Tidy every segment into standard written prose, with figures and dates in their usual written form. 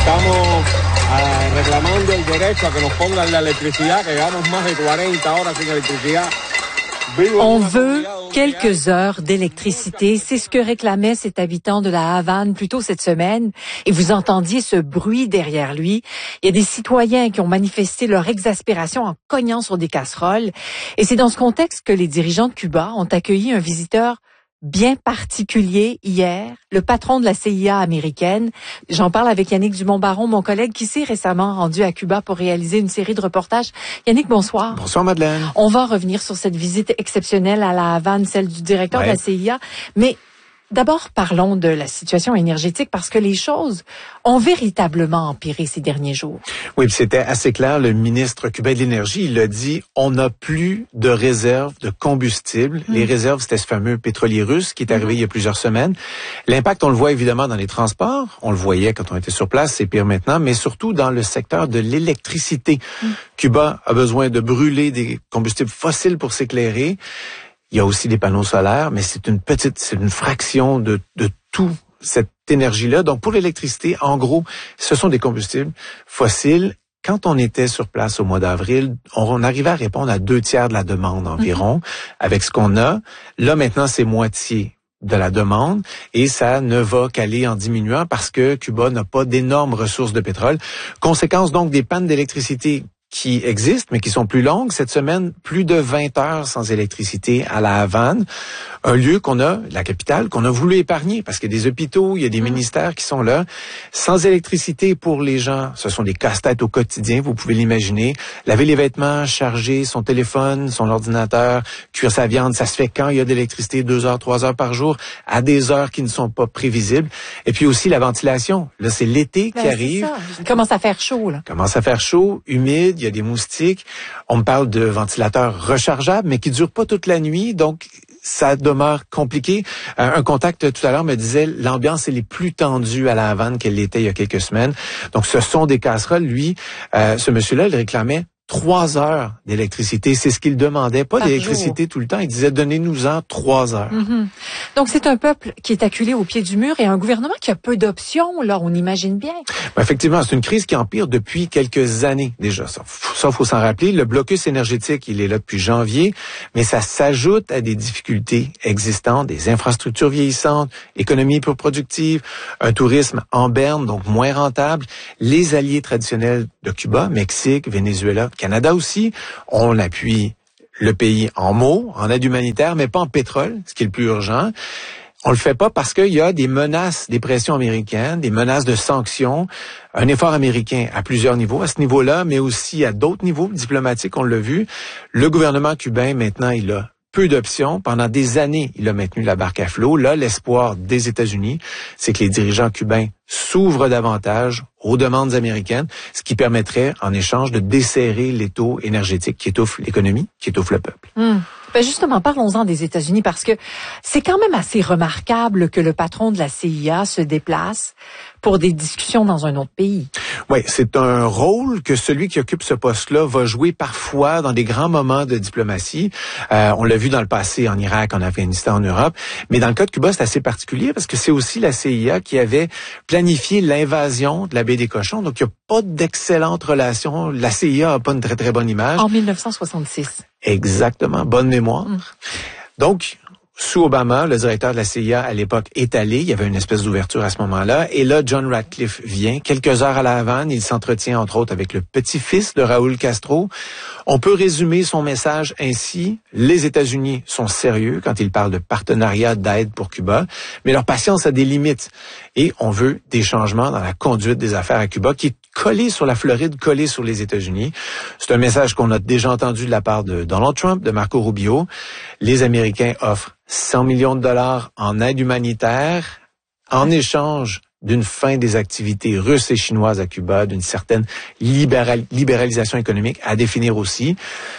Estamos reclamando el derecho a que nos pongan la electricidad, que llevamos más de 40 horas sin electricidad. On veut quelques heures d'électricité. C'est ce que réclamait cet habitant de la Havane plus tôt cette semaine. Et vous entendiez ce bruit derrière lui. Il y a des citoyens qui ont manifesté leur exaspération en cognant sur des casseroles. Et c'est dans ce contexte que les dirigeants de Cuba ont accueilli un visiteur bien particulier hier, le patron de la CIA américaine. J'en parle avec Yannick Dumont-Baron, mon collègue qui s'est récemment rendu à Cuba pour réaliser une série de reportages. Yannick, bonsoir. Bonsoir, Madeleine. On va revenir sur cette visite exceptionnelle à la Havane, celle du directeur de la CIA. Mais d'abord, parlons de la situation énergétique parce que les choses ont véritablement empiré ces derniers jours. Oui, puis c'était assez clair. Le ministre cubain de l'Énergie, il a dit, on n'a plus de réserves de combustible. Les réserves, c'était ce fameux pétrolier russe qui est arrivé il y a plusieurs semaines. L'impact, on le voit évidemment dans les transports. On le voyait quand on était sur place, c'est pire maintenant, mais surtout dans le secteur de l'électricité. Cuba a besoin de brûler des combustibles fossiles pour s'éclairer. Il y a aussi des panneaux solaires, mais c'est une fraction de tout cette énergie-là. Donc, pour l'électricité, en gros, ce sont des combustibles fossiles. Quand on était sur place au mois d'avril, on arrivait à répondre à 2/3 de la demande environ avec ce qu'on a. Là, maintenant, c'est moitié de la demande et ça ne va qu'aller en diminuant parce que Cuba n'a pas d'énormes ressources de pétrole. Conséquence donc des pannes d'électricité qui existent, mais qui sont plus longues. Cette semaine, plus de 20 heures sans électricité à la Havane, un lieu la capitale, qu'on a voulu épargner, parce qu'il y a des hôpitaux, il y a des ministères qui sont là. Sans électricité pour les gens, ce sont des casse-têtes au quotidien, vous pouvez l'imaginer. Laver les vêtements, charger son téléphone, son ordinateur, cuire sa viande, ça se fait quand il y a de l'électricité, 2 heures, 3 heures par jour, à des heures qui ne sont pas prévisibles. Et puis aussi la ventilation. Là, c'est l'été qui arrive. Il commence à faire chaud, là. Commence à faire chaud, humide, il y a des moustiques. On me parle de ventilateurs rechargeables, mais qui durent pas toute la nuit, donc ça demeure compliqué. Un contact tout à l'heure me disait l'ambiance elle est plus tendue à la Havane qu'elle l'était il y a quelques semaines. Donc ce sont des casseroles. Lui, ce monsieur-là, il réclamait 3 heures d'électricité. C'est ce qu'il demandait, pas d'électricité tout le temps. Il disait, donnez-nous-en 3 heures. Donc, c'est un peuple qui est acculé au pied du mur et un gouvernement qui a peu d'options, là, on imagine bien. Effectivement, c'est une crise qui empire depuis quelques années déjà. Ça, faut s'en rappeler. Le blocus énergétique, il est là depuis janvier, mais ça s'ajoute à des difficultés existantes, des infrastructures vieillissantes, économie peu productive, un tourisme en berne, donc moins rentable. Les alliés traditionnels de Cuba, Mexique, Venezuela, Canada aussi, on appuie le pays en mots, en aide humanitaire, mais pas en pétrole, ce qui est le plus urgent. On le fait pas parce qu'il y a des menaces, des pressions américaines, des menaces de sanctions, un effort américain à plusieurs niveaux, à ce niveau-là, mais aussi à d'autres niveaux diplomatiques, on l'a vu. Le gouvernement cubain, maintenant, il a peu d'options. Pendant des années, il a maintenu la barque à flot. Là, l'espoir des États-Unis, c'est que les dirigeants cubains s'ouvrent davantage aux demandes américaines, ce qui permettrait, en échange, de desserrer l'étau énergétique qui étouffe l'économie, qui étouffe le peuple. Ben justement, parlons-en des États-Unis parce que c'est quand même assez remarquable que le patron de la CIA se déplace pour des discussions dans un autre pays. Oui, c'est un rôle que celui qui occupe ce poste-là va jouer parfois dans des grands moments de diplomatie. On l'a vu dans le passé en Irak, en Afghanistan, en Europe. Mais dans le cas de Cuba, c'est assez particulier parce que c'est aussi la CIA qui avait planifié l'invasion de la baie des Cochons. Donc, il n'y a pas d'excellente relation. La CIA n'a pas une très, très bonne image. En 1966. Exactement. Bonne mémoire. Donc, sous Obama, le directeur de la CIA à l'époque est allé. Il y avait une espèce d'ouverture à ce moment-là. Et là, John Ratcliffe vient. Quelques heures à la Havane, il s'entretient entre autres avec le petit-fils de Raúl Castro. On peut résumer son message ainsi. Les États-Unis sont sérieux quand ils parlent de partenariat d'aide pour Cuba, mais leur patience a des limites. Et on veut des changements dans la conduite des affaires à Cuba qui est collé sur la Floride, collé sur les États-Unis. C'est un message qu'on a déjà entendu de la part de Donald Trump, de Marco Rubio. Les Américains offrent 100 millions de dollars en aide humanitaire en échange d'une fin des activités russes et chinoises à Cuba, d'une certaine libéralisation économique à définir aussi.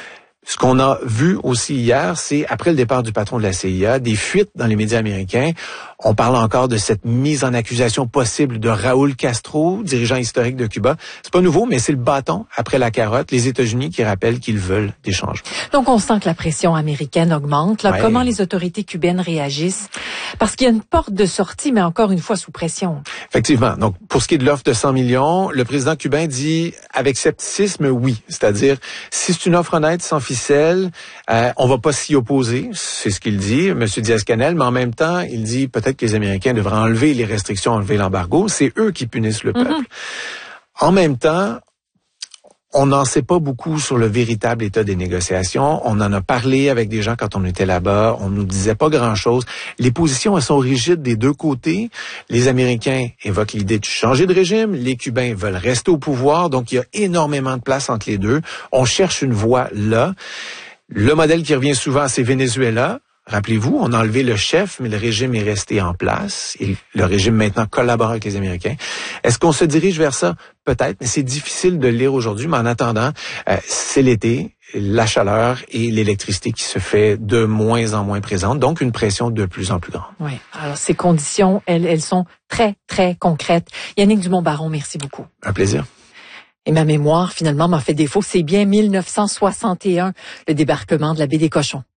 Ce qu'on a vu aussi hier, c'est, après le départ du patron de la CIA, des fuites dans les médias américains. On parle encore de cette mise en accusation possible de Raúl Castro, dirigeant historique de Cuba. C'est pas nouveau, mais c'est le bâton après la carotte. Les États-Unis qui rappellent qu'ils veulent des changements. Donc, on sent que la pression américaine augmente. Là, Ouais. Comment les autorités cubaines réagissent? Parce qu'il y a une porte de sortie, mais encore une fois sous pression. Effectivement. Donc, pour ce qui est de l'offre de 100 millions, le président cubain dit avec scepticisme oui. C'est-à-dire, si c'est une offre honnête, sans ficelle, on va pas s'y opposer. C'est ce qu'il dit, M. Diaz-Canel. Mais en même temps, il dit peut-être que les Américains devraient enlever les restrictions, enlever l'embargo. C'est eux qui punissent le peuple. En même temps, on n'en sait pas beaucoup sur le véritable état des négociations. On en a parlé avec des gens quand on était là-bas. On nous disait pas grand-chose. Les positions, elles sont rigides des deux côtés. Les Américains évoquent l'idée de changer de régime. Les Cubains veulent rester au pouvoir. Donc, il y a énormément de place entre les deux. On cherche une voie là. Le modèle qui revient souvent, c'est Venezuela. Rappelez-vous, on a enlevé le chef, mais le régime est resté en place. Et le régime maintenant collabore avec les Américains. Est-ce qu'on se dirige vers ça? Peut-être, mais c'est difficile de le lire aujourd'hui. Mais en attendant, c'est l'été, la chaleur et l'électricité qui se fait de moins en moins présente. Donc, une pression de plus en plus grande. Oui. Alors, ces conditions, elles sont très, très concrètes. Yannick Dumont-Baron, merci beaucoup. Un plaisir. Et ma mémoire, finalement, m'a fait défaut. C'est bien 1961, le débarquement de la baie des Cochons.